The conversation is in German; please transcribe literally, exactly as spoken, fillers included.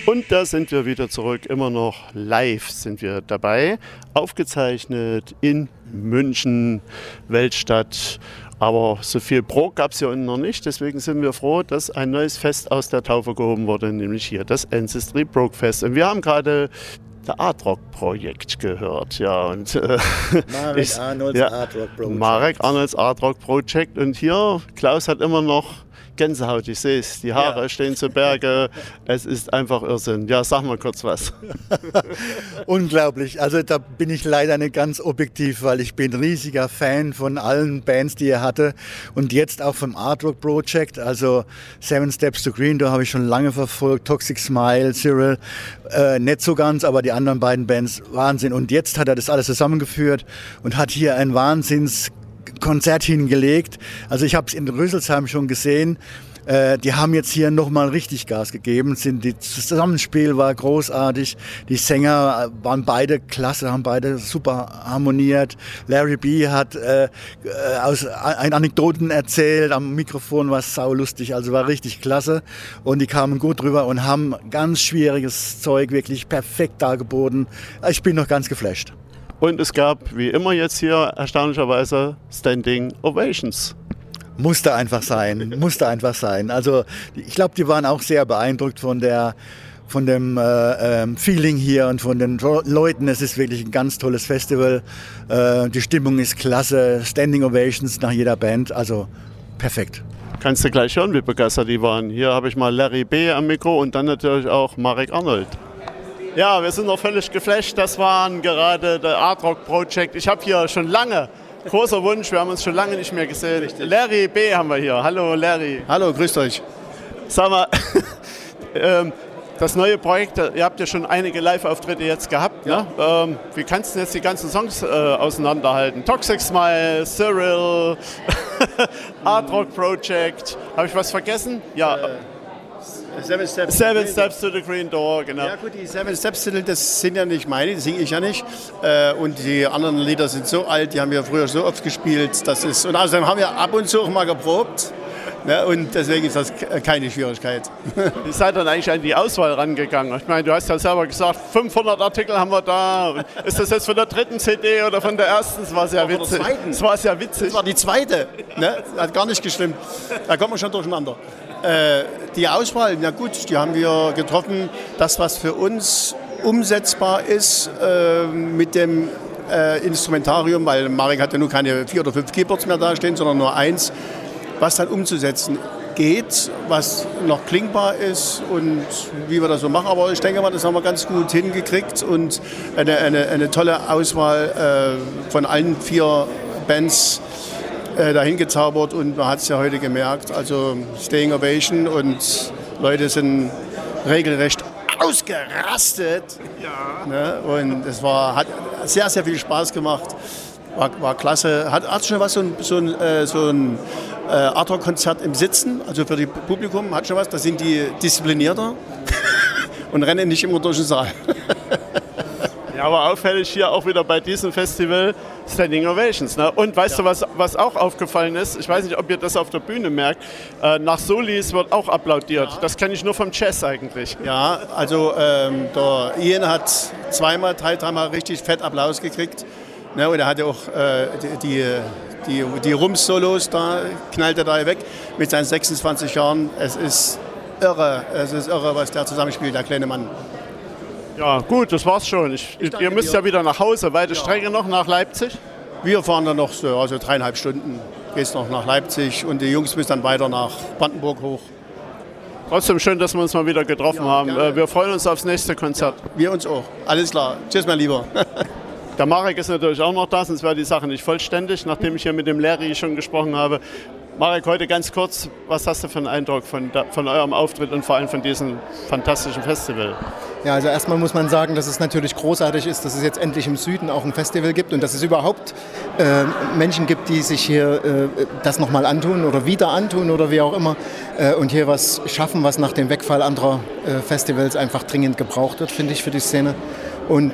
Und da sind wir wieder zurück, immer noch live sind wir dabei, aufgezeichnet in München, Weltstadt. Aber so viel Prog gab es hier unten noch nicht, deswegen sind wir froh, dass ein neues Fest aus der Taufe gehoben wurde, nämlich hier das Ancestry Prog Fest. Und wir haben gerade das Art Rock Projekt gehört, ja. Und, äh, Marek ich, Arnolds ja, Art Rock Project. Marek Arnolds Art Rock Project. Und hier, Klaus hat immer noch Gänsehaut, ich sehe es, die Haare ja. stehen zu Berge, es ist einfach Irrsinn. Ja, sag mal kurz was. Unglaublich, also da bin ich leider nicht ganz objektiv, weil ich bin riesiger Fan von allen Bands, die er hatte und jetzt auch vom Art Rock Project, also Seven Steps to Green, da habe ich schon lange verfolgt, Toxic Smile, Cyril, äh, nicht so ganz, aber die anderen beiden Bands, Wahnsinn. Und jetzt hat er das alles zusammengeführt und hat hier ein Wahnsinns Konzert hingelegt. Also ich habe es in Rüsselsheim schon gesehen. Äh, die haben jetzt hier nochmal richtig Gas gegeben. Sind, das Zusammenspiel war großartig. Die Sänger waren beide klasse, haben beide super harmoniert. Larry B. hat äh, aus ein Anekdoten erzählt. Am Mikrofon war es saulustig. Also war richtig klasse. Und die kamen gut rüber und haben ganz schwieriges Zeug wirklich perfekt dargeboten. Ich bin noch ganz geflasht. Und es gab, wie immer jetzt hier, erstaunlicherweise Standing Ovations. Musste einfach sein, musste einfach sein. Also ich glaube, die waren auch sehr beeindruckt von, der, von dem äh, ähm, Feeling hier und von den Leuten. Es ist wirklich ein ganz tolles Festival. Äh, die Stimmung ist klasse, Standing Ovations nach jeder Band, also perfekt. Kannst du gleich hören, wie begeistert die waren. Hier habe ich mal Larry B. am Mikro und dann natürlich auch Marek Arnold. Ja, wir sind noch völlig geflasht. Das waren gerade der Art Rock Project. Ich habe hier schon lange, großer Wunsch, wir haben uns schon lange nicht mehr gesehen. Richtig. Larry B. haben wir hier. Hallo Larry. Hallo, grüßt euch. Sag mal, das neue Projekt, ihr habt ja schon einige Live-Auftritte jetzt gehabt. Ja. Ne? Wie kannst du jetzt die ganzen Songs äh, auseinanderhalten? Toxic Smile, Cyril, Art Rock Project. Habe ich was vergessen? Ja. Äh. Seven Steps, Seven Steps to the Green Door, genau. Ja gut, die Seven Steps Titel, das sind ja nicht meine, die singe ich ja nicht. Und die anderen Lieder sind so alt, die haben wir früher so oft gespielt. Das ist, und außerdem haben wir ab und zu auch mal geprobt. Und deswegen ist das keine Schwierigkeit. Wie seid ihr dann eigentlich an die Auswahl rangegangen? Ich meine, du hast ja selber gesagt, fünfhundert Artikel haben wir da. Ist das jetzt von der dritten C D oder von der ersten? Das war sehr witzig. Das war sehr witzig. Das war die zweite. Ne? Hat gar nicht gestimmt. Da kommen wir schon durcheinander. Äh, die Auswahl, na gut, die haben wir getroffen. Das, was für uns umsetzbar ist äh, mit dem äh, Instrumentarium, weil Marek hat ja nur keine vier oder fünf Keyboards mehr dastehen, sondern nur eins, was dann umzusetzen geht, was noch klingbar ist und wie wir das so machen. Aber ich denke mal, das haben wir ganz gut hingekriegt und eine, eine, eine tolle Auswahl äh, von allen vier Bands dahin gezaubert und man hat es ja heute gemerkt, also Standing Ovation und Leute sind regelrecht ausgerastet. Ja. Ne? Und es war, hat sehr, sehr viel Spaß gemacht, war, war klasse. Hat, hat schon was, so ein, so ein, äh, so ein äh, Art Rock Konzert im Sitzen, also für das Publikum hat schon was, da sind die disziplinierter und rennen nicht immer durch den Saal. Ja, aber auffällig hier auch wieder bei diesem Festival Standing Ovations. Ne? Und weißt ja. du, was, was auch aufgefallen ist? Ich weiß nicht, ob ihr das auf der Bühne merkt. Äh, nach Solis wird auch applaudiert. Ja. Das kenne ich nur vom Jazz eigentlich. Ja, also ähm, der Ian hat zweimal, drei, dreimal richtig fett Applaus gekriegt. Ne? Und er hatte auch äh, die, die, die Rums-Solos, da knallt er da weg mit seinen sechsundzwanzig Jahren. Es ist irre, es ist irre, was der zusammenspielt, der kleine Mann. Ja, gut, das war's schon. Ich, ich ihr müsst dir. ja wieder nach Hause. Weite ja. Strecke noch nach Leipzig? Wir fahren dann noch so also dreieinhalb Stunden. Geht's noch nach Leipzig und die Jungs müssen dann weiter nach Brandenburg hoch. Trotzdem schön, dass wir uns mal wieder getroffen ja, haben. Gerne. Wir freuen uns aufs nächste Konzert. Ja, wir uns auch. Alles klar. Tschüss, mein Lieber. Der Marek ist natürlich auch noch da, sonst wäre die Sache nicht vollständig, nachdem ich hier mit dem Larry schon gesprochen habe. Marek, heute ganz kurz, was hast du für einen Eindruck von, von eurem Auftritt und vor allem von diesem fantastischen Festival? Ja, also erstmal muss man sagen, dass es natürlich großartig ist, dass es jetzt endlich im Süden auch ein Festival gibt und dass es überhaupt äh, Menschen gibt, die sich hier äh, das nochmal antun oder wieder antun oder wie auch immer äh, und hier was schaffen, was nach dem Wegfall anderer äh, Festivals einfach dringend gebraucht wird, finde ich, für die Szene. Und